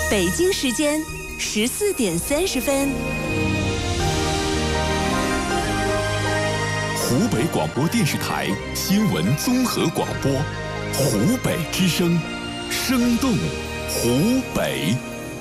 北京时间14:30。 湖北广播电视台新闻综合广播，湖北之声，生动湖北。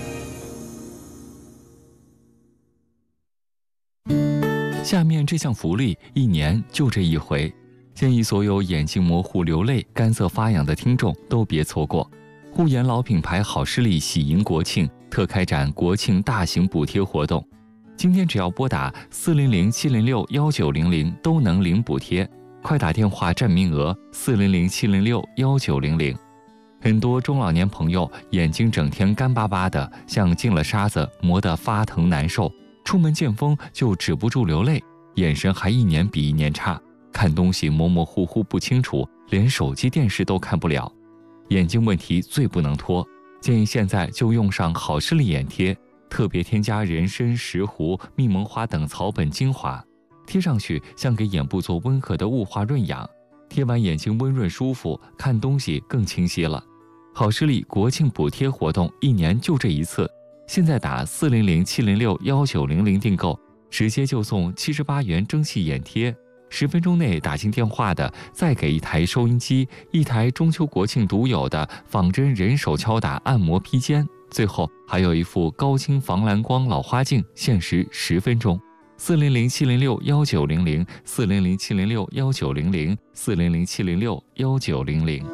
下面这项福利1年就这一回，建议所有眼睛模糊、流泪、干涩发痒的听众都别错过。护眼老品牌好视力喜迎国庆，特开展国庆大型补贴活动。今天只要拨打400-706-1900都能领补贴，快打电话占名额400-706-1900。很多中老年朋友眼睛整天干巴巴的，像进了沙子，磨得发疼难受，出门见风就止不住流泪，眼神还1年比1年差，看东西模模糊糊不清楚，连手机电视都看不了。眼睛问题最不能拖，建议现在就用上好视力眼贴，特别添加人参、石斛、蜜蒙花等草本精华，贴上去像给眼部做温和的雾化润养，贴完眼睛温润舒服，看东西更清晰了。好视力国庆补贴活动1年就这一次，现在打400-706-1900订购，直接就送78元蒸汽眼贴，10分钟内打进电话的再给1台收音机，1台中秋国庆独有的仿真人手敲打按摩披肩，最后还有一副高清防蓝光老花镜，限时10分钟。400-706-1900 400-706-1900 400-706-1900。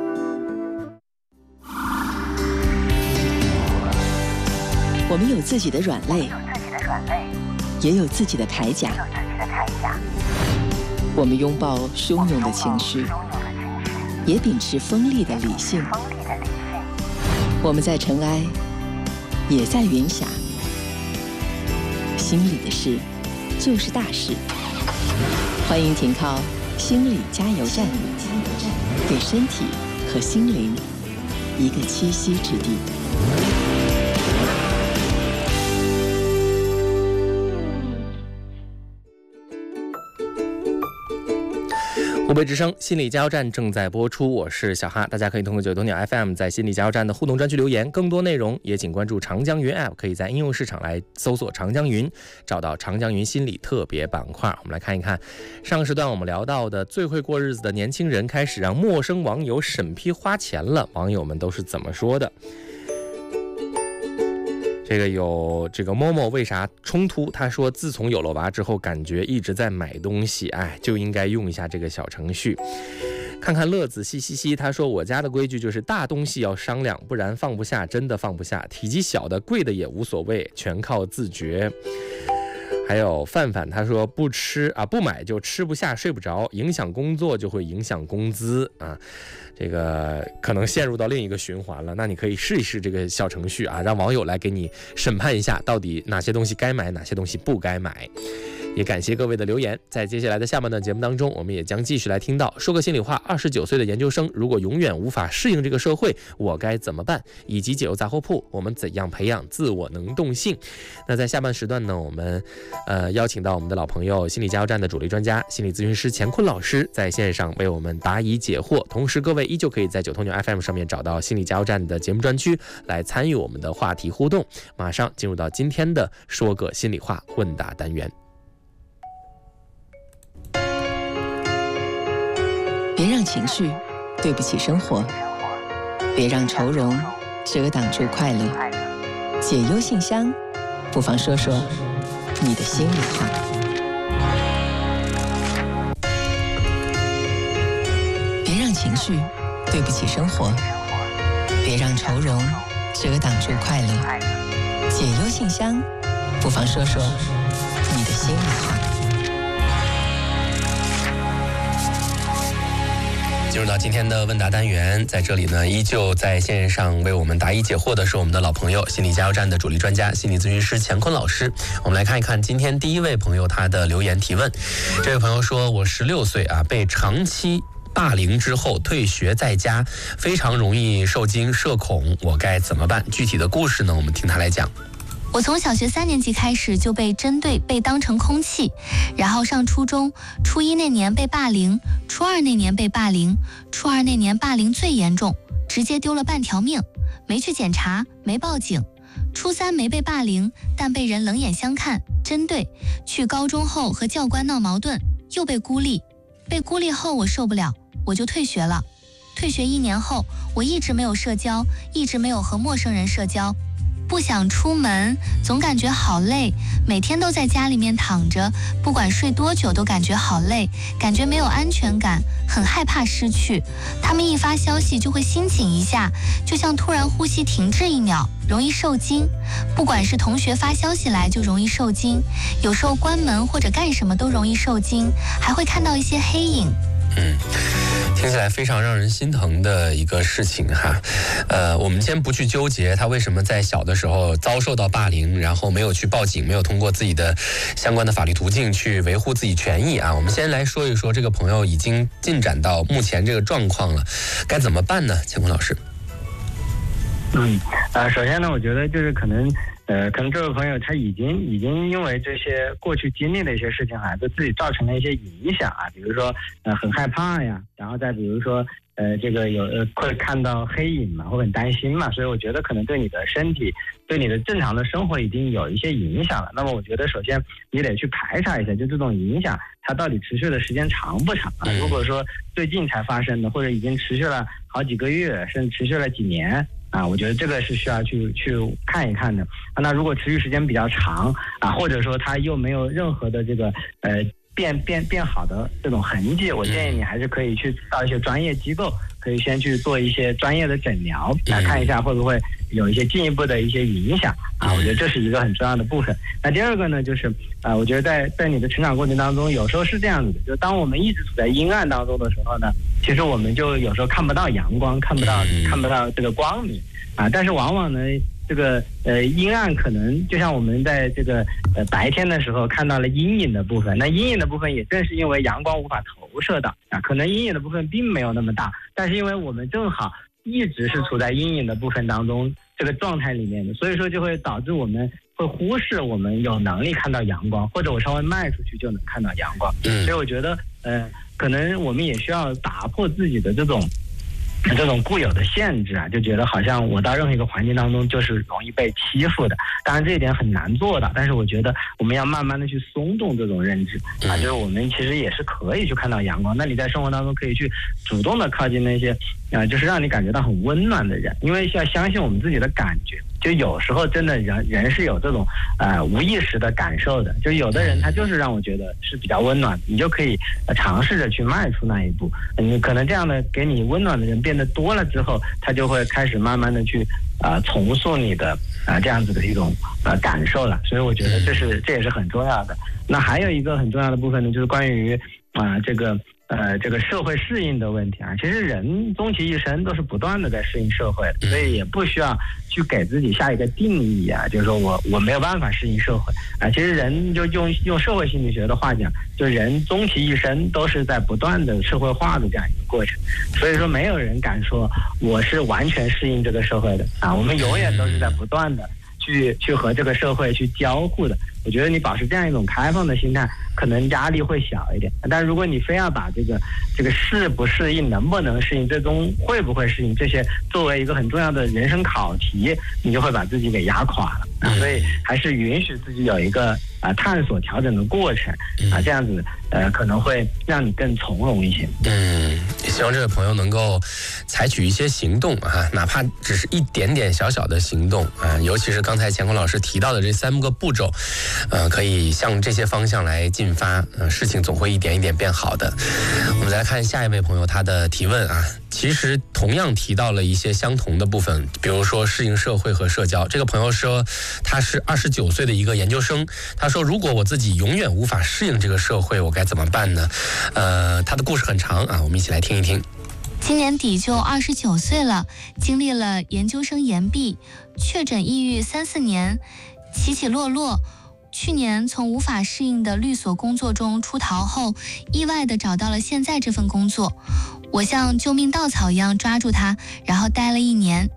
我们有自己的软肋，也有自己的铠甲。我们拥抱汹涌的情绪，也秉持锋利的理性。我们在尘埃，也在云霞。心里的事，就是大事。欢迎停靠心理加油站，给身体和心灵一个栖息之地。 湖北之声心理加油站正在播出，我是小哈，大家可以通过9头鸟 FM 在心理加油站的互动专区留言，更多内容也请关注长江云 App， 可以在应用市场来搜索长江云，找到长江云心理特别板块。我们来看一看上个时段我们聊到的最会过日子的年轻人开始让陌生网友审批花钱了，网友们都是怎么说的。有这个某某为啥冲突，他说自从有了娃之后感觉一直在买东西，就应该用一下这个小程序。看看乐子嘻嘻嘻，他说我家的规矩就是大东西要商量，不然放不下，真的放不下，体积小的贵的也无所谓，全靠自觉。还有范范，他说不买就吃不下睡不着，影响工作就会影响工资啊，这个可能陷入到另一个循环了。那你可以试一试这个小程序啊，让网友来给你审判一下，到底哪些东西该买，哪些东西不该买。也感谢各位的留言，在接下来的下半段节目当中，我们也将继续来听到说个心里话，29岁的研究生如果永远无法适应这个社会，我该怎么办？以及解忧杂货铺，我们怎样培养自我能动性？那在下半时段呢，我们邀请到我们的老朋友心理加油站的主力专家心理咨询师乾坤老师在线上为我们答疑解惑，同时各位依旧可以在9头鸟 FM 上面找到心理加油站的节目专区来参与我们的话题互动。马上进入到今天的说个心里话问答单元。 别让情绪对不起生活，别让愁容遮挡住快乐。解忧信箱，不妨说说你的心里话。别让情绪对不起生活，别让愁容遮挡住快乐。解忧信箱，不妨说说你的心里话。 进入到今天的问答单元，在这里呢，依旧在线上为我们答疑解惑的是我们的老朋友心理加油站的主力专家心理咨询师乾坤老师。我们来看一看今天第一位朋友他的留言提问。这位朋友说，我16岁被长期霸凌之后退学在家，非常容易受惊社恐，我该怎么办？具体的故事呢，我们听他来讲。 我从小学3年级开始就被针对，被当成空气，然后上初中，初1那年被霸凌，初2那年被霸凌，初2那年霸凌最严重，直接丢了半条命，没去检查，没报警。初3没被霸凌，但被人冷眼相看，针对。去高中后和教官闹矛盾，又被孤立。被孤立后我受不了，我就退学了。退学1年后，我一直没有社交，一直没有和陌生人社交。不想出门，总感觉好累，每天都在家里面躺着，不管睡多久都感觉好累，感觉没有安全感，很害怕失去。他们一发消息就会心紧一下，就像突然呼吸停滞1秒，容易受惊。不管是同学发消息来就容易受惊，有时候关门或者干什么都容易受惊，还会看到一些黑影。 听起来非常让人心疼的一个事情哈。我们先不去纠结他为什么在小的时候遭受到霸凌，然后没有去报警，没有通过自己的相关的法律途径去维护自己权益啊。我们先来说一说这个朋友已经进展到目前这个状况了，该怎么办呢？乾坤老师。 首先呢，我觉得就是可能这位朋友他已经因为这些过去经历的一些事情啊，对自己造成了一些影响啊，比如说很害怕呀，然后再比如说这个会看到黑影嘛，会很担心嘛，所以我觉得可能对你的身体，对你的正常的生活已经有一些影响了。那么我觉得首先你得去排查一下，就这种影响它到底持续的时间长不长啊？如果说最近才发生的，或者已经持续了好几个月，甚至持续了几年。我觉得这个是需要去看一看的。那如果持续时间比较长或者说它又没有任何的这个变好的这种痕迹，我建议你还是可以去到一些专业机构，可以先去做一些专业的诊疗，来看一下会不会有一些进一步的一些影响我觉得这是一个很重要的部分。那第二个呢，就是我觉得在你的成长过程当中，有时候是这样子的，就是当我们一直处在阴暗当中的时候呢，其实我们就有时候看不到阳光，看不到这个光明但是往往呢，这个阴暗可能就像我们在这个白天的时候看到了阴影的部分，那阴影的部分也正是因为阳光无法投射到可能阴影的部分并没有那么大，但是因为我们正好一直是处在阴影的部分当中这个状态里面的，所以说就会导致我们会忽视我们有能力看到阳光，或者我稍微迈出去就能看到阳光。所以我觉得可能我们也需要打破自己的这种固有的限制就觉得好像我到任何一个环境当中就是容易被欺负的。当然这一点很难做到，但是我觉得我们要慢慢的去松动这种认知就是我们其实也是可以去看到阳光。那你在生活当中可以去主动的靠近那些就是让你感觉到很温暖的人，因为要相信我们自己的感觉。就有时候真的人是有这种无意识的感受的，就有的人他就是让我觉得是比较温暖，你就可以尝试着去迈出那一步。你可能这样的给你温暖的人变得多了之后，他就会开始慢慢的去重塑你的这样子的一种感受了。所以我觉得这也是很重要的。那还有一个很重要的部分呢，就是关于这个社会适应的问题其实人终其一生都是不断的在适应社会的，所以也不需要去给自己下一个定义就是说我没有办法适应社会其实人就用社会心理学的话讲，就人终其一生都是在不断的社会化的这样一个过程。所以说没有人敢说我是完全适应这个社会的我们永远都是在不断的去和这个社会去交互的。我觉得你保持这样一种开放的心态，可能压力会小一点。但如果你非要把这个适不适应、能不能适应、最终会不会适应这些作为一个很重要的人生考题，你就会把自己给压垮了所以还是允许自己有一个探索调整的过程这样子可能会让你更从容一些。 希望这位朋友能够采取一些行动哪怕只是一点点小小的行动尤其是刚才乾坤老师提到的这3个步骤可以向这些方向来进发事情总会一点一点变好的。我们来看下一位朋友他的提问其实同样提到了一些相同的部分，比如说适应社会和社交。这个朋友说他是29岁的一个研究生，他说如果我自己永远无法适应这个社会，我该怎么办呢？他的故事很长我们一起来听一听。 今年底就29岁了，经历了研究生延毕，确诊抑郁3-4年，起起落落。去年从无法适应的律所工作中出逃后，意外地找到了现在这份工作。我像救命稻草一样抓住它，然后待了1年。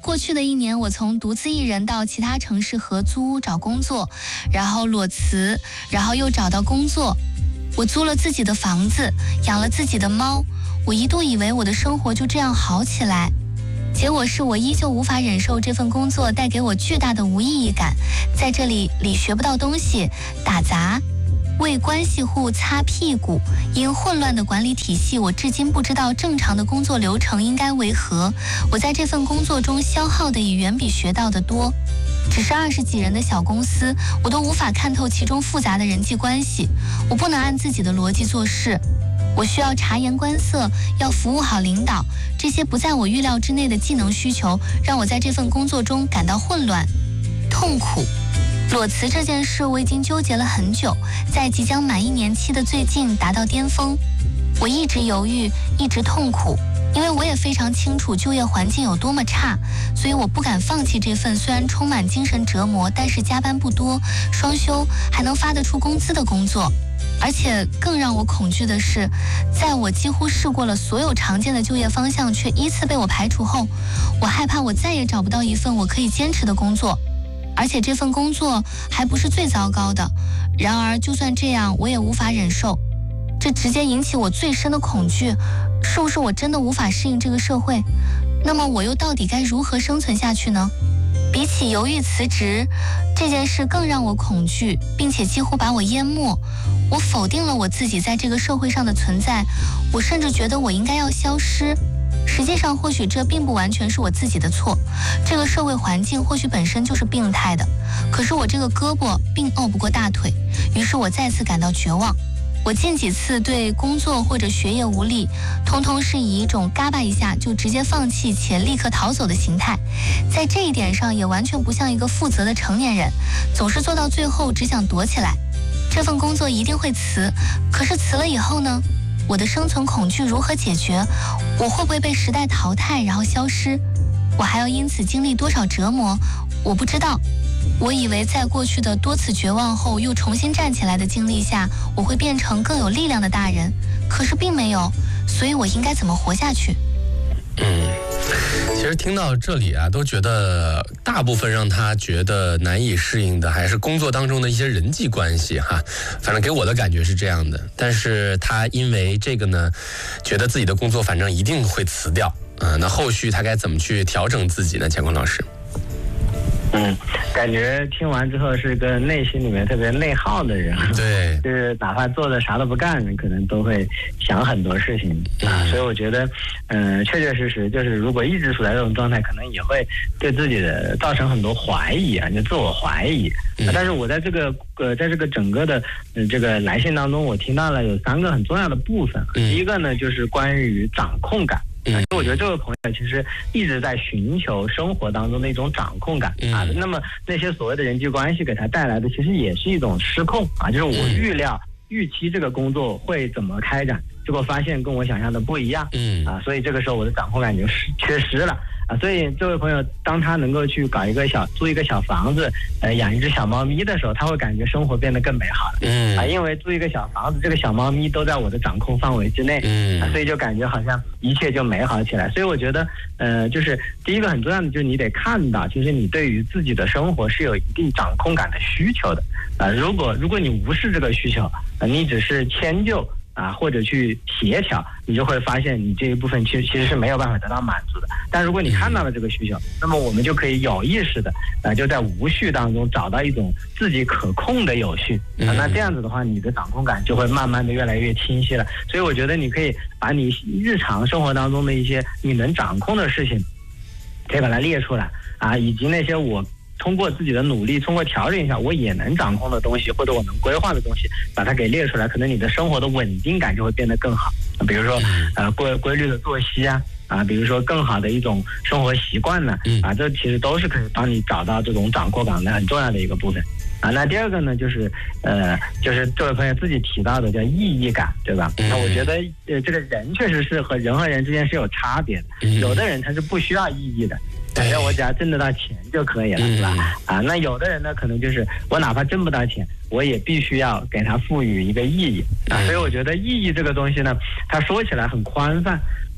过去的1年，我从独自一人到其他城市合租屋找工作，然后裸辞，然后又找到工作。我租了自己的房子，养了自己的猫。我一度以为我的生活就这样好起来，结果是我依旧无法忍受这份工作带给我巨大的无意义感。在这里学不到东西，打杂，为关系户擦屁股。因混乱的管理体系，我至今不知道正常的工作流程应该为何。我在这份工作中消耗的也远比学到的多。只是20几人的小公司，我都无法看透其中复杂的人际关系。我不能按自己的逻辑做事，我需要察言观色，要服务好领导。这些不在我预料之内的技能需求，让我在这份工作中感到混乱、痛苦。裸辞这件事我已经纠结了很久，在即将满1年期的最近达到巅峰。我一直犹豫，一直痛苦，因为我也非常清楚就业环境有多么差，所以我不敢放弃这份虽然充满精神折磨，但是加班不多、双休还能发得出工资的工作。而且更让我恐惧的是，在我几乎试过了所有常见的就业方向却依次被我排除后，我害怕我再也找不到一份我可以坚持的工作。而且这份工作还不是最糟糕的，然而就算这样我也无法忍受。这直接引起我最深的恐惧，是不是我真的无法适应这个社会？那么我又到底该如何生存下去呢？比起犹豫辞职，这件事更让我恐惧，并且几乎把我淹没。我否定了我自己在这个社会上的存在，我甚至觉得我应该要消失。实际上或许这并不完全是我自己的错，这个社会环境或许本身就是病态的，可是我这个胳膊并拗不过大腿，于是我再次感到绝望。我近几次对工作或者学业无力，通通是以一种嘎巴一下就直接放弃且立刻逃走的形态，在这一点上也完全不像一个负责的成年人，总是做到最后只想躲起来。这份工作一定会辞，可是辞了以后呢？我的生存恐惧如何解决？我会不会被时代淘汰然后消失？我还要因此经历多少折磨？我不知道。我以为在过去的多次绝望后又重新站起来的经历下，我会变成更有力量的大人，可是并没有。所以我应该怎么活下去？ 其实听到这里啊，都觉得大部分让他觉得难以适应的还是工作当中的一些人际关系哈，反正给我的感觉是这样的。但是他因为这个呢，觉得自己的工作反正一定会辞掉，那后续他该怎么去调整自己呢？乾坤老师？ 感觉听完之后是个内心里面特别内耗的人， 对， 就是哪怕做的啥都不干，可能都会想很多事情啊。所以我觉得，确确实实就是如果一直处在这种状态，可能也会对自己的造成很多怀疑啊，就自我怀疑。但是我在这个整个的这个来信当中，我听到了有3个很重要的部分。第一个呢，就是关于掌控感。我觉得这位朋友其实一直在寻求生活当中的一种掌控感啊。那么那些所谓的人际关系给他带来的，其实也是一种失控啊。就是我预期这个工作会怎么开展，结果发现跟我想象的不一样，所以这个时候我的掌控感就缺失了啊。所以这位朋友，当他能够去租一个小房子，养一只小猫咪的时候，他会感觉生活变得更美好了，因为租一个小房子，这个小猫咪都在我的掌控范围之内，所以就感觉好像一切就美好起来。所以我觉得，就是第一个很重要的，就是你得看到，其实你对于自己的生活是有一定掌控感的需求的如果你无视这个需求，你只是迁就或者去协调，你就会发现你这一部分其实是没有办法得到满足的。但如果你看到了这个需求，那么我们就可以有意识的就在无序当中找到一种自己可控的有序那这样子的话，你的掌控感就会慢慢的越来越清晰了。所以我觉得你可以把你日常生活当中的一些你能掌控的事情，可以把它列出来以及那些我通过自己的努力，通过调整一下我也能掌控的东西，或者我能规划的东西，把它给列出来，可能你的生活的稳定感就会变得更好。比如说规律的作息比如说更好的一种生活习惯呢这其实都是可以帮你找到这种掌控感的很重要的一个部分那第二个呢，就是这位朋友自己提到的叫意义感，对吧？那我觉得这个人确实是和人之间是有差别的，有的人他是不需要意义的。反正我只要挣得到钱就可以了，是吧？那有的人呢，可能就是我哪怕挣不到钱，我也必须要给他赋予一个意义所以我觉得意义这个东西呢，它说起来很宽泛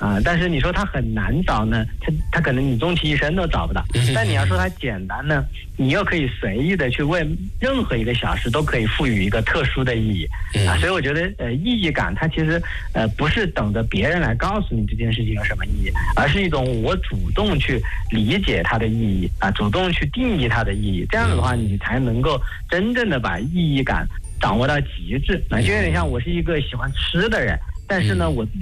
啊，但是你说它很难找呢，它可能你终其一生都找不到。但你要说它简单呢，你又可以随意的去为任何一个小事都可以赋予一个特殊的意义啊。所以我觉得意义感它其实不是等着别人来告诉你这件事情有什么意义，而是一种我主动去理解它的意义啊，主动去定义它的意义。这样的话，你才能够真正的把意义感掌握到极致。就有点像我是一个喜欢吃的人。但是呢，我自己